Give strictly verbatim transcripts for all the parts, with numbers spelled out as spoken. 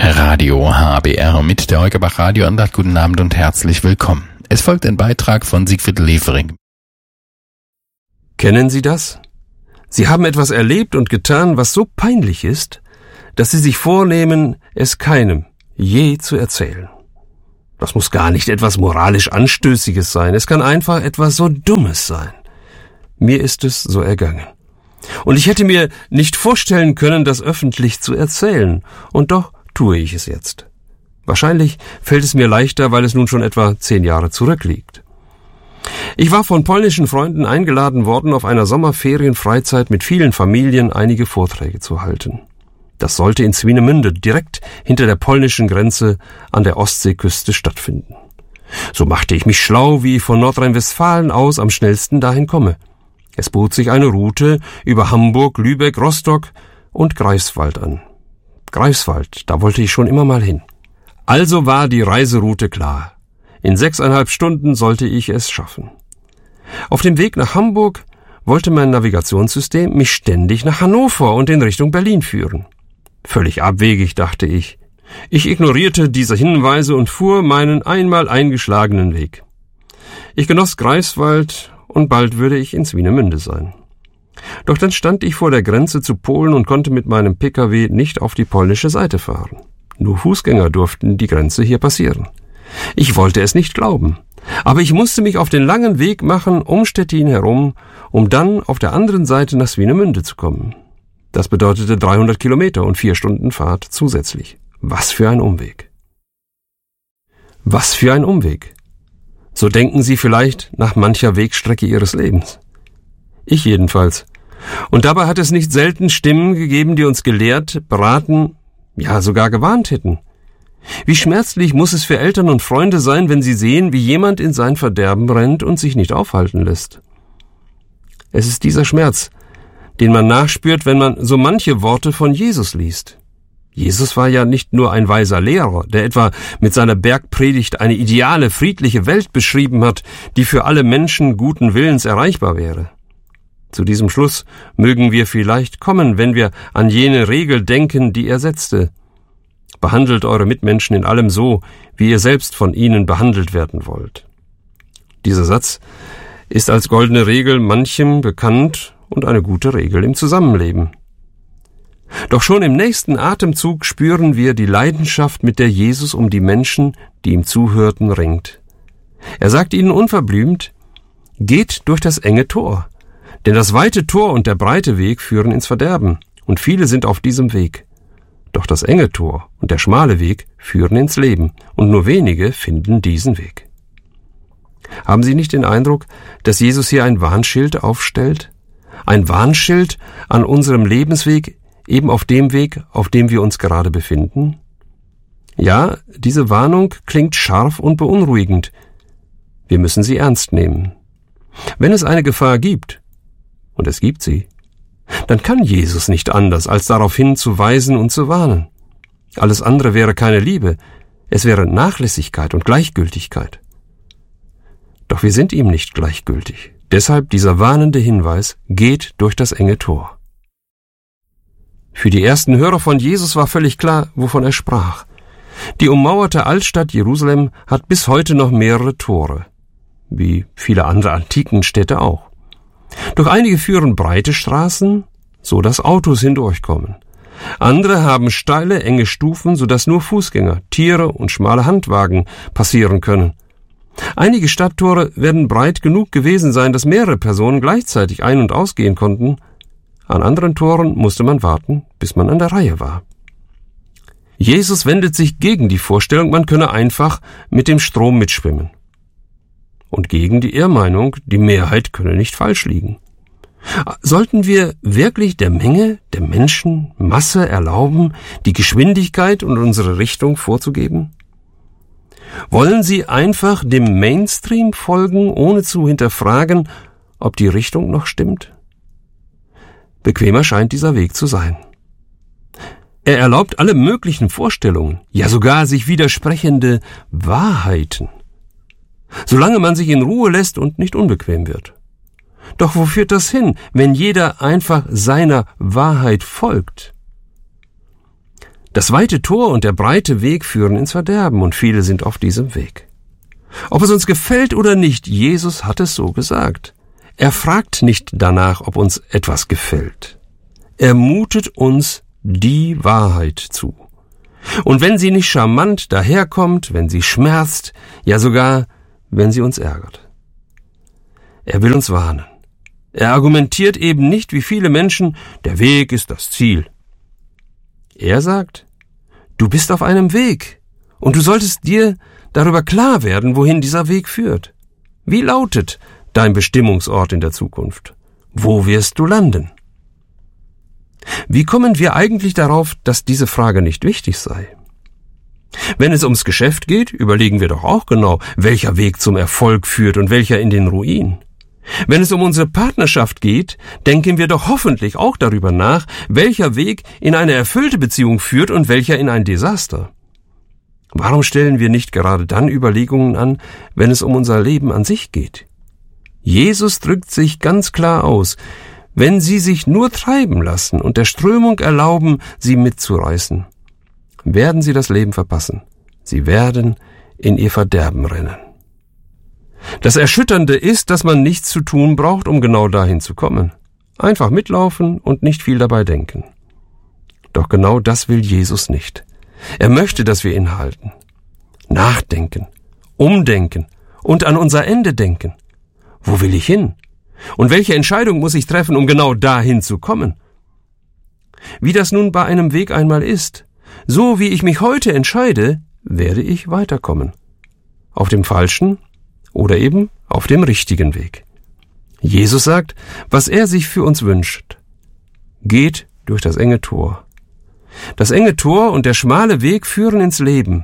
Radio H B R mit der Heugebach Radioandacht. Guten Abend und herzlich willkommen. Es folgt ein Beitrag von Siegfried Levering. Kennen Sie das? Sie haben etwas erlebt und getan, was so peinlich ist, dass Sie sich vornehmen, es keinem je zu erzählen. Das muss gar nicht etwas moralisch Anstößiges sein, es kann einfach etwas so Dummes sein. Mir ist es so ergangen. Und ich hätte mir nicht vorstellen können, das öffentlich zu erzählen, und doch tue ich es jetzt. Wahrscheinlich fällt es mir leichter, weil es nun schon etwa zehn Jahre zurückliegt. Ich war von polnischen Freunden eingeladen worden, auf einer Sommerferienfreizeit mit vielen Familien einige Vorträge zu halten. Das sollte in Swinemünde, direkt hinter der polnischen Grenze an der Ostseeküste stattfinden. So machte ich mich schlau, wie ich von Nordrhein-Westfalen aus am schnellsten dahin komme. Es bot sich eine Route über Hamburg, Lübeck, Rostock und Greifswald an. Greifswald, da wollte ich schon immer mal hin. Also war die Reiseroute klar. In sechseinhalb Stunden sollte ich es schaffen. Auf dem Weg nach Hamburg wollte mein Navigationssystem mich ständig nach Hannover und in Richtung Berlin führen. Völlig abwegig, dachte ich. Ich ignorierte diese Hinweise und fuhr meinen einmal eingeschlagenen Weg. Ich genoss Greifswald und bald würde ich in Swinemünde sein. Doch dann stand ich vor der Grenze zu Polen und konnte mit meinem Pkw nicht auf die polnische Seite fahren. Nur Fußgänger durften die Grenze hier passieren. Ich wollte es nicht glauben, aber ich musste mich auf den langen Weg machen um Stettin herum, um dann auf der anderen Seite nach Swinemünde zu kommen. Das bedeutete dreihundert Kilometer und vier Stunden Fahrt zusätzlich. Was für ein Umweg. Was für ein Umweg. So denken Sie vielleicht nach mancher Wegstrecke Ihres Lebens. Ich jedenfalls. Und dabei hat es nicht selten Stimmen gegeben, die uns gelehrt, beraten, ja sogar gewarnt hätten. Wie schmerzlich muss es für Eltern und Freunde sein, wenn sie sehen, wie jemand in sein Verderben rennt und sich nicht aufhalten lässt. Es ist dieser Schmerz, den man nachspürt, wenn man so manche Worte von Jesus liest. Jesus war ja nicht nur ein weiser Lehrer, der etwa mit seiner Bergpredigt eine ideale, friedliche Welt beschrieben hat, die für alle Menschen guten Willens erreichbar wäre. Zu diesem Schluss mögen wir vielleicht kommen, wenn wir an jene Regel denken, die er setzte. Behandelt eure Mitmenschen in allem so, wie ihr selbst von ihnen behandelt werden wollt. Dieser Satz ist als goldene Regel manchem bekannt und eine gute Regel im Zusammenleben. Doch schon im nächsten Atemzug spüren wir die Leidenschaft, mit der Jesus um die Menschen, die ihm zuhörten, ringt. Er sagt ihnen unverblümt, geht durch das enge Tor. Denn das weite Tor und der breite Weg führen ins Verderben, und viele sind auf diesem Weg. Doch das enge Tor und der schmale Weg führen ins Leben, und nur wenige finden diesen Weg. Haben Sie nicht den Eindruck, dass Jesus hier ein Warnschild aufstellt? Ein Warnschild an unserem Lebensweg, eben auf dem Weg, auf dem wir uns gerade befinden? Ja, diese Warnung klingt scharf und beunruhigend. Wir müssen sie ernst nehmen. Wenn es eine Gefahr gibt, und es gibt sie, dann kann Jesus nicht anders, als darauf hinzuweisen und zu warnen. Alles andere wäre keine Liebe, es wäre Nachlässigkeit und Gleichgültigkeit. Doch wir sind ihm nicht gleichgültig. Deshalb dieser warnende Hinweis, geht durch das enge Tor. Für die ersten Hörer von Jesus war völlig klar, wovon er sprach. Die ummauerte Altstadt Jerusalem hat bis heute noch mehrere Tore, wie viele andere antiken Städte auch. Doch einige führen breite Straßen, so dass Autos hindurchkommen. Andere haben steile, enge Stufen, so dass nur Fußgänger, Tiere und schmale Handwagen passieren können. Einige Stadttore werden breit genug gewesen sein, dass mehrere Personen gleichzeitig ein- und ausgehen konnten. An anderen Toren musste man warten, bis man an der Reihe war. Jesus wendet sich gegen die Vorstellung, man könne einfach mit dem Strom mitschwimmen. Und gegen die Irrmeinung, die Mehrheit könne nicht falsch liegen. Sollten wir wirklich der Menge, der Menschenmasse erlauben, die Geschwindigkeit und unsere Richtung vorzugeben? Wollen sie einfach dem Mainstream folgen, ohne zu hinterfragen, ob die Richtung noch stimmt? Bequemer scheint dieser Weg zu sein. Er erlaubt alle möglichen Vorstellungen, ja sogar sich widersprechende Wahrheiten, solange man sich in Ruhe lässt und nicht unbequem wird. Doch wo führt das hin, wenn jeder einfach seiner Wahrheit folgt? Das weite Tor und der breite Weg führen ins Verderben, und viele sind auf diesem Weg. Ob es uns gefällt oder nicht, Jesus hat es so gesagt. Er fragt nicht danach, ob uns etwas gefällt. Er mutet uns die Wahrheit zu. Und wenn sie nicht charmant daherkommt, wenn sie schmerzt, ja sogar, wenn sie uns ärgert. Er will uns warnen. Er argumentiert eben nicht wie viele Menschen, der Weg ist das Ziel. Er sagt, du bist auf einem Weg und du solltest dir darüber klar werden, wohin dieser Weg führt. Wie lautet dein Bestimmungsort in der Zukunft? Wo wirst du landen? Wie kommen wir eigentlich darauf, dass diese Frage nicht wichtig sei? Wenn es ums Geschäft geht, überlegen wir doch auch genau, welcher Weg zum Erfolg führt und welcher in den Ruin. Wenn es um unsere Partnerschaft geht, denken wir doch hoffentlich auch darüber nach, welcher Weg in eine erfüllte Beziehung führt und welcher in ein Desaster. Warum stellen wir nicht gerade dann Überlegungen an, wenn es um unser Leben an sich geht? Jesus drückt sich ganz klar aus, wenn sie sich nur treiben lassen und der Strömung erlauben, sie mitzureißen, werden sie das Leben verpassen. Sie werden in ihr Verderben rennen. Das Erschütternde ist, dass man nichts zu tun braucht, um genau dahin zu kommen. Einfach mitlaufen und nicht viel dabei denken. Doch genau das will Jesus nicht. Er möchte, dass wir innehalten, nachdenken, umdenken und an unser Ende denken. Wo will ich hin? Und welche Entscheidung muss ich treffen, um genau dahin zu kommen? Wie das nun bei einem Weg einmal ist, so wie ich mich heute entscheide, werde ich weiterkommen. Auf dem falschen oder eben auf dem richtigen Weg. Jesus sagt, was er sich für uns wünscht. Geht durch das enge Tor. Das enge Tor und der schmale Weg führen ins Leben.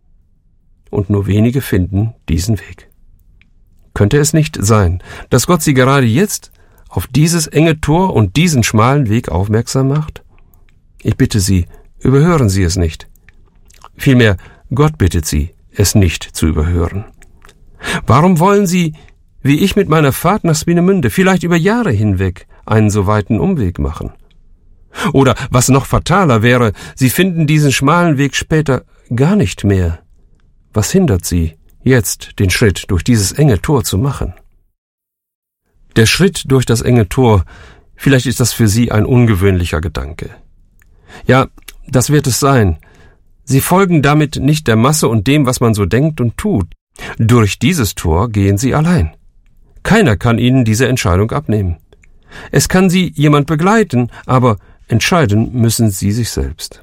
Und nur wenige finden diesen Weg. Könnte es nicht sein, dass Gott sie gerade jetzt auf dieses enge Tor und diesen schmalen Weg aufmerksam macht? Ich bitte Sie, überhören Sie es nicht. Vielmehr, Gott bittet Sie, es nicht zu überhören. Warum wollen Sie, wie ich mit meiner Fahrt nach Swinemünde, vielleicht über Jahre hinweg einen so weiten Umweg machen? Oder, was noch fataler wäre, Sie finden diesen schmalen Weg später gar nicht mehr. Was hindert Sie, jetzt den Schritt durch dieses enge Tor zu machen? Der Schritt durch das enge Tor, vielleicht ist das für Sie ein ungewöhnlicher Gedanke. Ja, das wird es sein. Sie folgen damit nicht der Masse und dem, was man so denkt und tut. Durch dieses Tor gehen Sie allein. Keiner kann Ihnen diese Entscheidung abnehmen. Es kann Sie jemand begleiten, aber entscheiden müssen Sie sich selbst.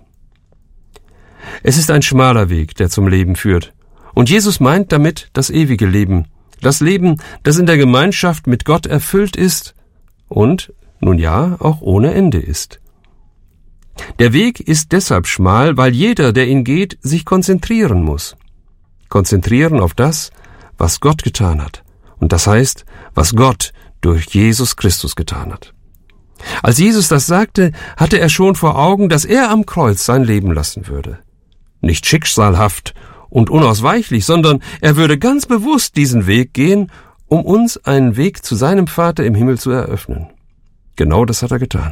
Es ist ein schmaler Weg, der zum Leben führt. Und Jesus meint damit das ewige Leben. Das Leben, das in der Gemeinschaft mit Gott erfüllt ist und, nun ja, auch ohne Ende ist. Der Weg ist deshalb schmal, weil jeder, der ihn geht, sich konzentrieren muss. Konzentrieren auf das, was Gott getan hat. Und das heißt, was Gott durch Jesus Christus getan hat. Als Jesus das sagte, hatte er schon vor Augen, dass er am Kreuz sein Leben lassen würde. Nicht schicksalhaft und unausweichlich, sondern er würde ganz bewusst diesen Weg gehen, um uns einen Weg zu seinem Vater im Himmel zu eröffnen. Genau das hat er getan.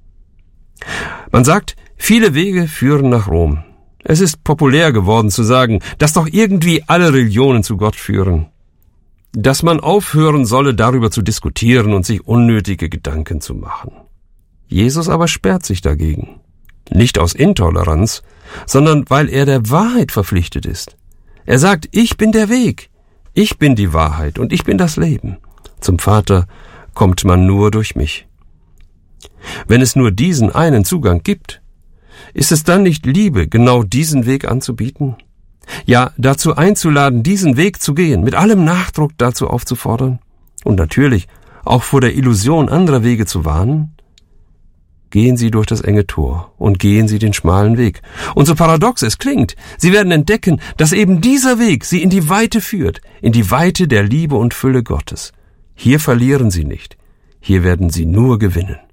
Man sagt, viele Wege führen nach Rom. Es ist populär geworden zu sagen, dass doch irgendwie alle Religionen zu Gott führen. Dass man aufhören solle, darüber zu diskutieren und sich unnötige Gedanken zu machen. Jesus aber sperrt sich dagegen. Nicht aus Intoleranz, sondern weil er der Wahrheit verpflichtet ist. Er sagt, ich bin der Weg, ich bin die Wahrheit und ich bin das Leben. Zum Vater kommt man nur durch mich. Wenn es nur diesen einen Zugang gibt, ist es dann nicht Liebe, genau diesen Weg anzubieten? Ja, dazu einzuladen, diesen Weg zu gehen, mit allem Nachdruck dazu aufzufordern und natürlich auch vor der Illusion anderer Wege zu warnen? Gehen Sie durch das enge Tor und gehen Sie den schmalen Weg. Und so paradox es klingt, Sie werden entdecken, dass eben dieser Weg Sie in die Weite führt, in die Weite der Liebe und Fülle Gottes. Hier verlieren Sie nicht, hier werden Sie nur gewinnen.